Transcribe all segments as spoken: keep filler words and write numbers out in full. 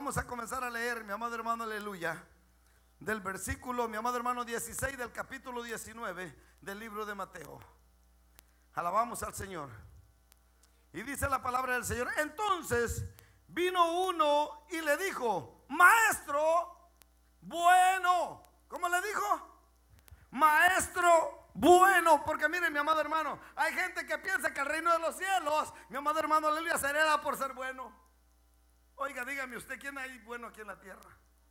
vamos a comenzar a leer, mi amado hermano, aleluya, del versículo, mi amado hermano, dieciséis del capítulo diecinueve del libro de Mateo. Alabamos al Señor. Y dice la palabra del Señor: entonces vino uno y le dijo: maestro bueno. ¿Cómo le dijo? Maestro bueno. Porque miren, mi amado hermano, hay gente que piensa que el reino de los cielos, mi amado hermano, aleluya, se hereda por ser bueno. Oiga, dígame usted, ¿quién hay bueno aquí en la tierra?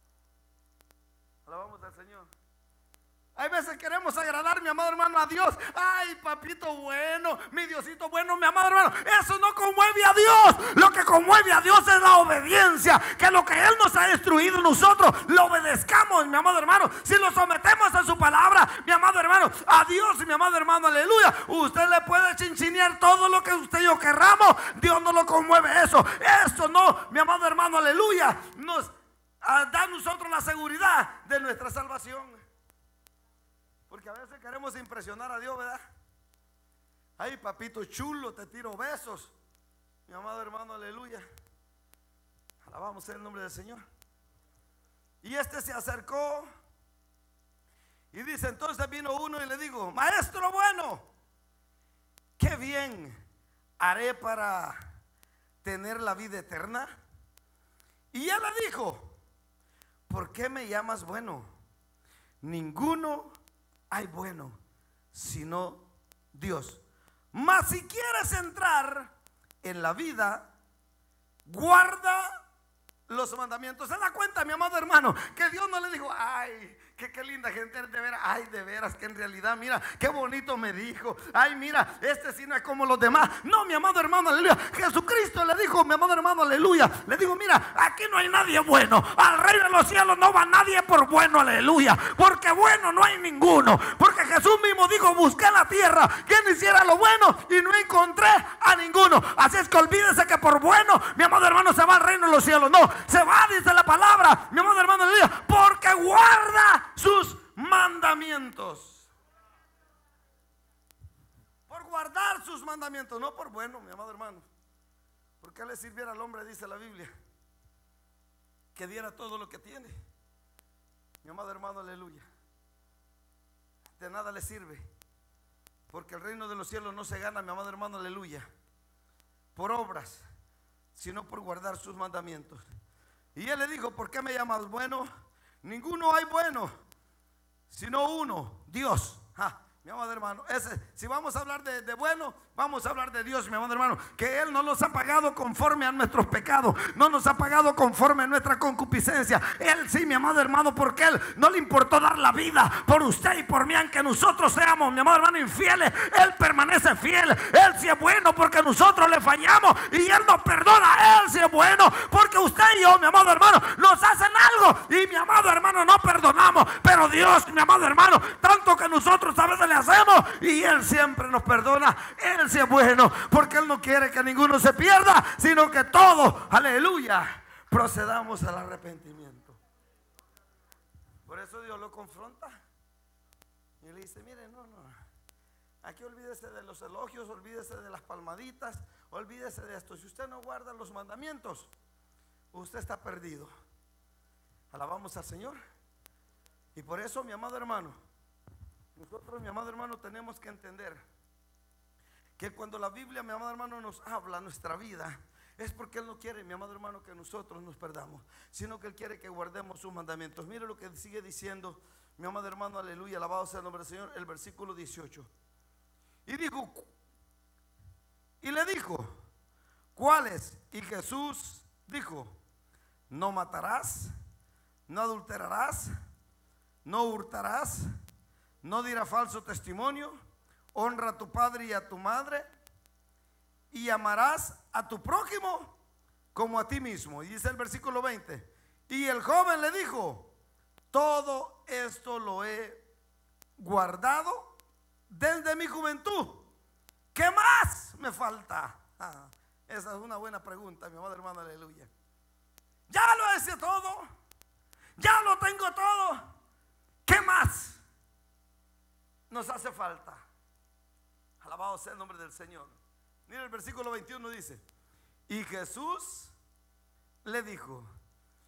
Alabamos al Señor. Hay veces queremos agradar, mi amado hermano, a Dios. Ay, papito bueno, mi Diosito bueno, mi amado hermano. Eso no conmueve a Dios. Lo que conmueve a Dios es la obediencia. Que lo que Él nos ha instruido, nosotros lo obedezcamos, mi amado hermano. Si lo sometemos a su palabra, mi amado hermano, a Dios, mi amado hermano, aleluya. Usted le puede chinchinear todo lo que usted y yo querramos. Dios no lo conmueve eso. Eso no, mi amado hermano, aleluya, nos da a nosotros la seguridad de nuestra salvación. Porque a veces queremos impresionar a Dios, ¿verdad? Ay, papito chulo, te tiro besos, mi amado hermano, aleluya. Alabamos el nombre del Señor. Y este se acercó y dice: entonces vino uno y le digo: maestro bueno, ¿qué bien haré para tener la vida eterna? Y él le dijo: ¿por qué me llamas bueno? Ninguno hay bueno sino Dios. Mas si quieres entrar en la vida, guarda los mandamientos. Se da cuenta, mi amado hermano, que Dios no le dijo: ay, que qué linda gente, de veras, ay, de veras, que en realidad, mira, qué bonito me dijo. Ay, mira, este sí no es como los demás. No, mi amado hermano, aleluya. Jesucristo le dijo, mi amado hermano, aleluya, le dijo: mira, aquí no hay nadie bueno. Al reino de los cielos no va nadie por bueno, aleluya. Porque bueno no hay ninguno. Porque Jesús mismo dijo: busqué en la tierra quien hiciera lo bueno y no encontré a ninguno. Así es que olvídese que por bueno, mi amado hermano, se va al reino de los cielos. No, se va, dice la palabra, mi amado hermano, aleluya, porque guarda sus mandamientos. Por guardar sus mandamientos, no por bueno, mi amado hermano. Porque le sirviera al hombre, dice la Biblia, que diera todo lo que tiene, mi amado hermano, aleluya. De nada le sirve, porque el reino de los cielos no se gana, mi amado hermano, aleluya, por obras, sino por guardar sus mandamientos. Y él le dijo: ¿por qué me llamas bueno? Ninguno hay bueno sino uno, Dios. Ja, mi amado hermano, ese, si vamos a hablar de, de bueno, vamos a hablar de Dios, mi amado hermano. Que Él no nos ha pagado conforme a nuestros pecados, no nos ha pagado conforme a nuestra concupiscencia. Él sí, mi amado hermano, porque Él no le importó dar la vida por usted y por mí, aunque nosotros seamos, mi amado hermano, infieles. Él permanece fiel. Él sí es bueno porque nosotros le fallamos y Él nos perdona. Él sí es bueno porque usted y yo, mi amado hermano, nos hacen algo y, mi amado hermano, no perdonamos. Pero Dios, mi amado hermano, tanto que nosotros a veces le hacemos y Él siempre nos perdona. Él sí es bueno porque Él no quiere que ninguno se pierda, sino que todos, aleluya, procedamos al arrepentimiento. Por eso Dios lo confronta y le dice: mire, no, no, aquí olvídese de los elogios, olvídese de las palmaditas, olvídese de esto. Si usted no guarda los mandamientos, usted está perdido. Alabamos al Señor. Y por eso, mi amado hermano, nosotros, mi amado hermano, tenemos que entender que cuando la Biblia, mi amado hermano, nos habla nuestra vida, es porque Él no quiere, mi amado hermano, que nosotros nos perdamos, sino que Él quiere que guardemos sus mandamientos. Mire lo que sigue diciendo, mi amado hermano, aleluya, alabado sea el nombre del Señor, el versículo dieciocho. Y dijo, y le dijo: ¿cuáles? Y Jesús dijo: no matarás, no adulterarás, no hurtarás, no dirás falso testimonio, honra a tu padre y a tu madre, y amarás a tu prójimo como a ti mismo. Y dice el versículo veinte: y el joven le dijo: todo esto lo he guardado desde mi juventud. ¿Qué más me falta? Ah, esa es una buena pregunta, mi amado hermano, aleluya. Ya lo hice todo, ya lo tengo todo. ¿Qué más nos hace falta? Alabado sea el nombre del Señor. Mira el versículo veintiuno, dice: y Jesús le dijo: